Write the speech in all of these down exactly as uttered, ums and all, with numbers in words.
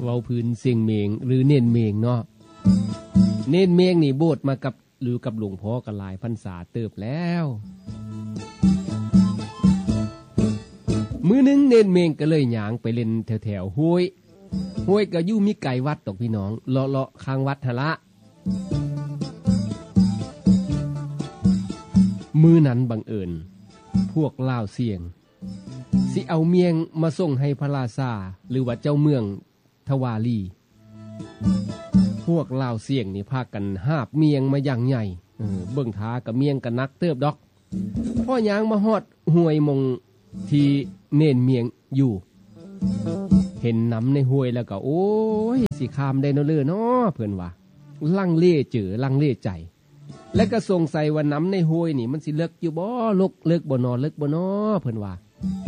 เว้าพื้นเสียงเมงหรือเน้นเมงเนาะเน้นเมงนี่โบสถ์มากับหรือกับหลวงพ่อกันหลายพรรษาเติบแล้วมื้อนึงเน้นเมงก็เลยหยางไปเล่นแถวๆห้วยห้วยก็อยู่มีไกลวัดตกพี่น้องเลาะๆข้างวัดหะละมื้อนั้นบังเอิญพวกลาวเสียงสิเอาเมียงมาส่งให้พระราชาหรือว่าเจ้าเมืองทวาลีพวกลาวเสียงนี่พากันหาบเมียงมาอย่างใหญ่เออเบิ่งท้ากับเมียงกันนักเติบดอกพ่อยางมาฮอดห้วยมงที่เน่นเมียงอยู่เห็นน้ำในห้วยแล้วก็โอ้ยสิข้ามได้เนาะเลยเนาะเพิ่นว่าลังเลเจอลังเลใจแล้วก็สงสัยว่าน้ำในห้วยนี่มันสิเลิกอยู่บ่ลกเลิกบ่นอเลิกบ่นอเพิ่นว่า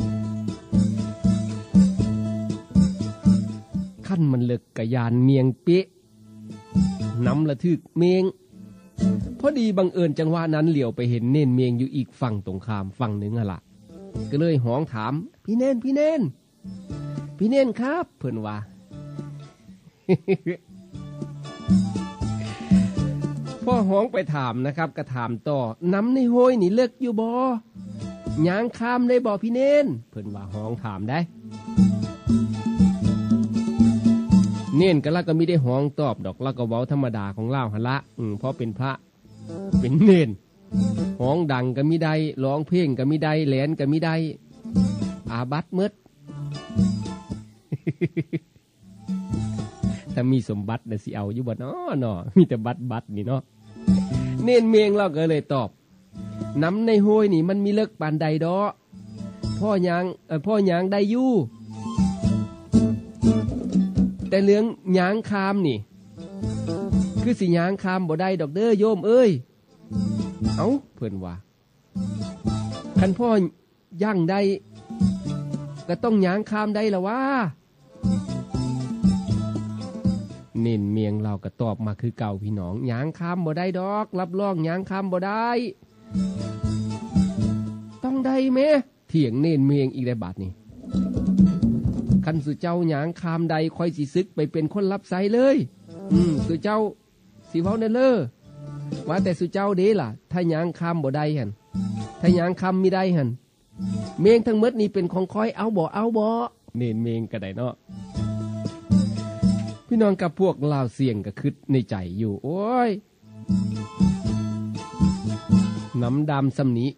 ขั้นมันเลิกกะยานเมียงเป๊ะน้ำละทึกเมงพอดีบังเอิญจังหวะนั้นเหลียวไปเห็นเน่นเมียงอยู่อีกฝั่งตรงข้ามฝั่งหนึ่งอะล่ะก็เลยห้องถามพี่เน่นพี่เน่นพี่เน่นครับเพิ่นว่า พ่อห้องไปถามนะครับก็ถามต่อน้ำในห้วยนี่เลิกอยู่บ่ยางข้ามได้บ่พี่เน่นเพิ่นว่าห้องถามได้เน่นก็แล้วก็ไม่ได้ห้องตอบดอกแล้วก็เว้าธรรมดาของเล่าหั่นละอืมเพราะเป็นพระเป็นเน่นห้องดังก็มิได้ร้องเพลงก็มิได้แหลนก็มิได้อาบัติหมด ถ้ามีสมบัติน่ะสิเอาอยู่บ่เนาะเนาะมีแต่บัตรบัตรนี่เนาะเน่นเมียงเราก็เลยตอบน้ำในห้วยนี่มันมีเลิกปานใดดอกพ่อยางเอ่อพ่อยางได้อยู่แต่เรื่องยางคามนี่คือสิยางคามบ่ได้ดอกเด้อโยมเอ้ยเอ้าเพิ่นว่าคันพ่อย่างได้ก็ต้องยางคามได้ละว่าเน้นเมียงเราก็ตอบมาคือเก่าพี่น้องยางคามบ่ได้ดอกรับรองยางคามบ่ได้ต้องได้แม่เถียงเน้นเมียงอีกได้บาดนี้คันสุเจ้าหยางคามใดค่อยสิซึกไปเป็นคนรับใช้เลยอืมสุเจ้าสิเว้าแน่เลอว่าแต่สุเจ้าเด้ล่ะถ้าหยางคามบ่ได้หั่นถ้าหยางคามมีได้หั่นเมงทั้งหมดนี่เป็นของค่อยเอาบ่เอาบ่เน้นเมงก็ได้เนาะพี่น้องกับพวกลาวเสียงก็คิดในใจอยู่โอ้ยน้ำดำสำนี้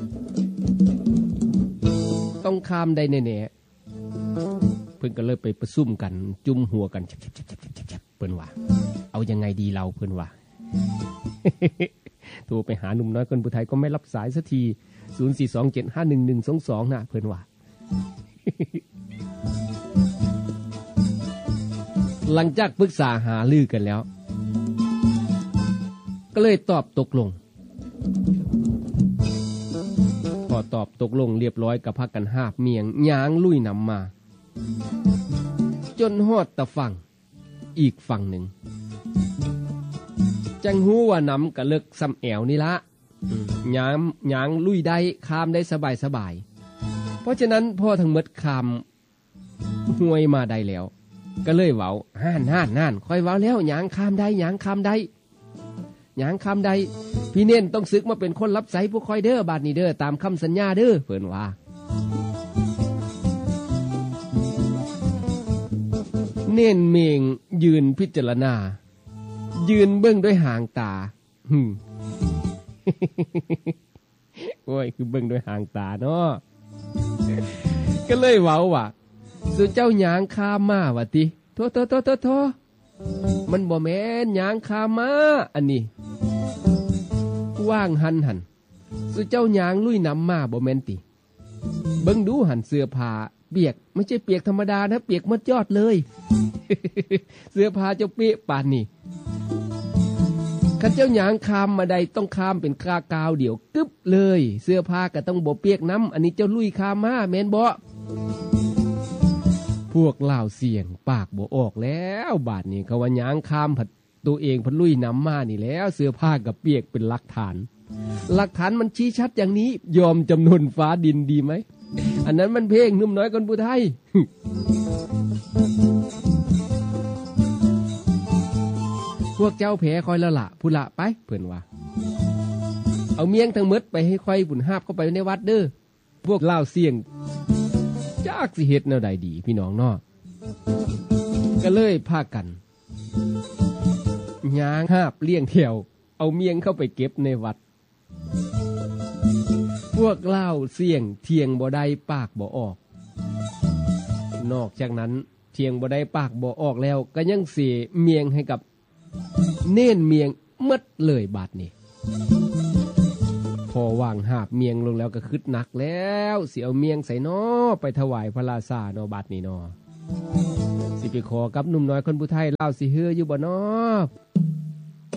ต้องคามได้แน่ๆเพิ่นก็เลยไปประชุมกันจุ่มหัวกันจับๆๆๆเพิ่นว่าเอายังไงดีเราเพิ่นว่า โทรไปหาหนุ่มน้อยคนผู้ไทยก็ไม่รับสายสักทีศูนย์ สี่ สอง เจ็ด ห้า หนึ่ง หนึ่ง สอง สองน่ะเพิ่นว่า หลังจากปรึกษาหารือกันแล้วก็เลยตอบตกลงพอตอบตกลงเรียบร้อยกับพักกันหาบเมียงยางลุยนำมาจนฮอดตะฝั่งอีกฝั่งหนึ่งจังหู้ว่านำกะเลิกซ้ำแอวนี่ละยางยางลุยได้ข้ามได้สบายสบายเพราะฉะนั้นพ่อทั้งหมดข้ามห้วยมาได้แล้วก็เลยเว้าห่านห่านห่านค่อยเว้าแล้วยางข้ามได้ยางข้ามได้ยางข้ามได้พี่เน้นต้องศึกมาเป็นคนรับใช้ผู้คอยเด้อบาดนี้เด้อตามคำสัญญาเด้อเพิ่นว่าเน้นเมงยืนพิจารณายืนเบิ่งด้วยหางตาหึ โอ้ยคือเบิ่งด้วยหางตาเนาะ ก็เลยเว้าว่าสุเจ้าหยางคามาว่าติโทโทโทโทโทมันบ่แม่นหยางคามาอันนี้ว่างหันหันสุเจ้าหยางลุยน้ำมาบ่แม่นติเบิ่งดูหันเสื้อผ้าเปียกไม่ใช่เปียกธรรมดานะเปียกหมดยอดเลย เสื้อผ้าเจ้าเปียกปานนี่คันเจ้าหยางคามมาใดต้องคามเป็นกากาวเดี่ยวกึบเลยเสื้อผ้าก็ต้องบ่เปียกน้ำอันนี้เจ้าลุยคามมาแม่นบ่พวกลาวเสียงปากบ่ออกแล้วบาดนี้เขาว่าหยางคามผัดตัวเองพัดลุยน้ำมานี่แล้วเสื้อผ้ากับเปียกเป็นหลักฐานหลักฐานมันชี้ชัดอย่างนี้ยอมจำนนฟ้าดินดีไหมอันนั้นมันเพลงนุ่มน้อยคนผู้ไทยพวกเจ้าแพ้คอยละละผู้ละไปเพิ่นว่าเอาเมียงทั้งหมดไปให้ค่อยบุญหาบเข้าไปในวัดเด้อพวกเล่าเสี่ยงจากสิเฮ็ดแนวใดดีพี่น้องเนาะก็เลยพากันย่างหาบเลี้ยงแถวเอาเมียงเข้าไปเก็บในวัดพวกเล่าเสี่ยงเทียงบ่ได้ปากบ่ออกนอกจากนั้นเทียงบ่ได้ปากบ่ออกแล้วก็ยังเสียเมียงให้กับเน่นเมียงหมดเลยบาดนี้พอวางหาบเมียงลงแล้วก็คึดหนักแล้วสิเอาเมียงใส่น้อไปถวายพระราชาเนาะบาดนี้เนาะสิไปขอกับหนุ่มน้อยคนผู้ไทยเล่าสิเฮืออยู่บ่เนาะ